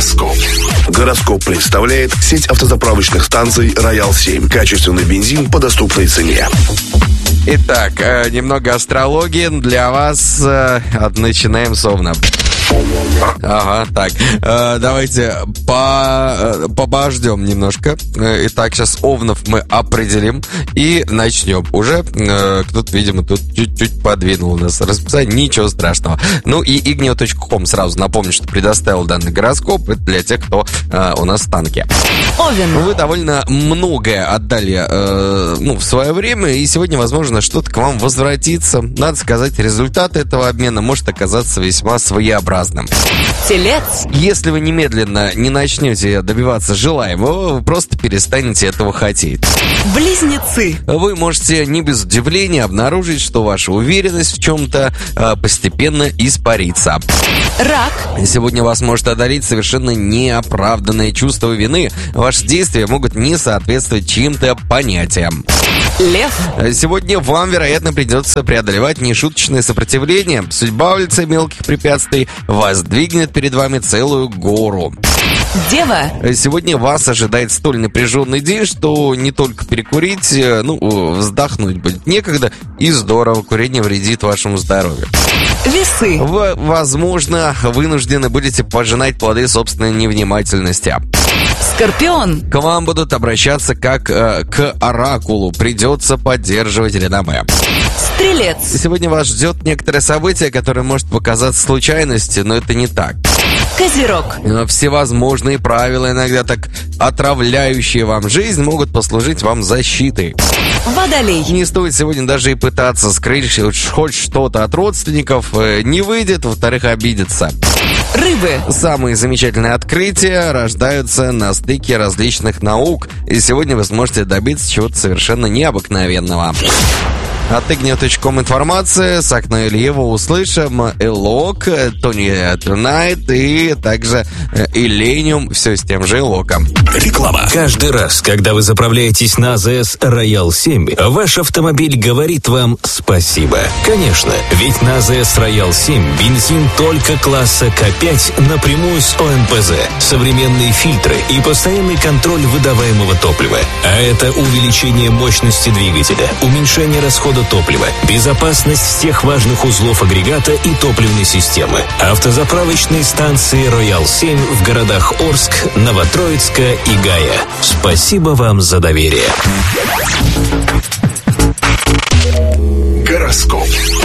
Гороскоп. Гороскоп представляет сеть автозаправочных станций «Роял-7». Качественный бензин по доступной цене. Итак, немного астрологии для вас. Начинаем с Овна. Ага, так, давайте побождем немножко. Итак, сейчас Овнов мы определим и начнем. Уже кто-то, видимо, тут чуть-чуть подвинул у нас расписание. Ничего страшного. Ну и igneo.com сразу напомню, что предоставил данный гороскоп. Это для тех, кто у нас в танке. Овен. Вы довольно многое отдали в свое время, и сегодня, возможно, что-то к вам возвратится. Надо сказать, результат этого обмена может оказаться весьма своеобразным. Телец. Если вы немедленно не начнете добиваться желаемого, вы просто перестанете этого хотеть. Близнецы. Вы можете не без удивления обнаружить, что ваша уверенность в чем-то постепенно испарится. Рак. Сегодня вас может одолеть совершенно неоправданное чувство вины. Ваши действия могут не соответствовать чьим-то понятиям. Лев. Сегодня вам, вероятно, придется преодолевать нешуточное сопротивление. Судьба в лице мелких препятствий воздвигнет перед вами целую гору. Дева. Сегодня вас ожидает столь напряженный день, что не только перекурить, вздохнуть будет некогда, и здорово, курение вредит вашему здоровью. Весы. Вы, возможно, вынуждены будете пожинать плоды собственной невнимательности. Скорпион. К вам будут обращаться как к оракулу. Придется поддерживать реноме. Стрелец. Сегодня вас ждет некоторое событие, которое может показаться случайностью, но это не так. Козерог. Всевозможные правила, иногда так отравляющие вам жизнь, могут послужить вам защитой. Водолей. Не стоит сегодня даже и пытаться скрыть хоть что-то от родственников. Не выйдет, во-вторых, обидятся. Рыбы. Самые замечательные открытия рождаются на стыке различных наук, и сегодня вы сможете добиться чего-то совершенно необыкновенного. От igneo.com информация. С окна Ильева услышим Элок, Тони Tonight и также Illenium, все с тем же Элоком. Реклама. Каждый раз, когда вы заправляетесь на АЗС Роял-7, ваш автомобиль говорит вам спасибо. Конечно, ведь на АЗС Роял-7 бензин только класса К5 напрямую с ОМПЗ, современные фильтры и постоянный контроль выдаваемого топлива. А это увеличение мощности двигателя, уменьшение расхода топлива, безопасность всех важных узлов агрегата и топливной системы. Автозаправочные станции Роял-7 в городах Орск, Новотроицка и Гая. Спасибо вам за доверие. Гороскоп.